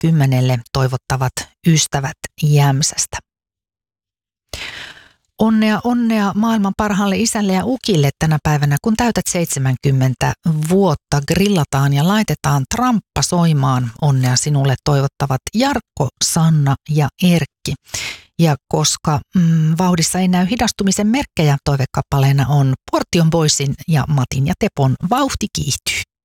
70 toivottavat ystävät Jämsästä. Onnea maailman parhaalle isälle ja ukille tänä päivänä, kun täytät 70 vuotta. Grillataan ja laitetaan tramppa soimaan. Onnea sinulle toivottavat Jarkko, Sanna ja Erkki. Ja koska vauhdissa ei näy hidastumisen merkkejä, toivekappaleena on Portion Boysin ja Matin ja Tepon Vauhti kiihtyy.